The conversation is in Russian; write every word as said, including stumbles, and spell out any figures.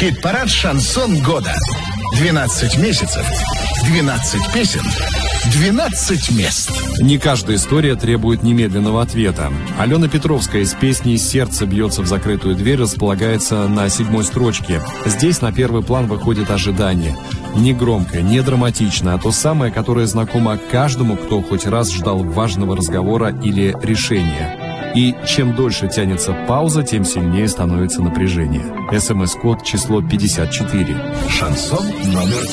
Хит-парад «Шансон года». двенадцать месяцев, двенадцать песен, двенадцать мест. Не каждая история требует немедленного ответа. Алена Петровская с песней «Сердце бьется в закрытую дверь» располагается на седьмой строчке. Здесь на первый план выходит ожидание. Не громко, не драматично, а то самое, которое знакомо каждому, кто хоть раз ждал важного разговора или решения. И чем дольше тянется пауза, тем сильнее становится напряжение. СМС-код число пятьдесят четыре. Шансон номер